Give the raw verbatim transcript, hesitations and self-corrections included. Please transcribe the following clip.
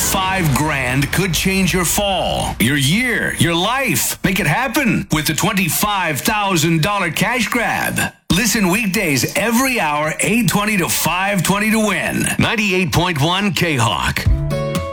twenty-five grand could change your fall, your year, your life. Make it happen with the twenty-five thousand dollars cash grab. Listen weekdays every hour, eight twenty to five twenty to win. ninety-eight point one K-Hawk.